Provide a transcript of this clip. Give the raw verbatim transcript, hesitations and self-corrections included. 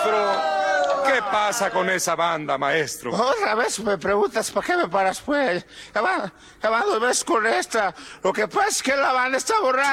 maestro. ¿Qué pasa con esa banda, maestro? Otra vez me preguntas por qué me paras, pues. Ya van, ya van dos veces con esta. Lo que pasa es que la banda está borrada.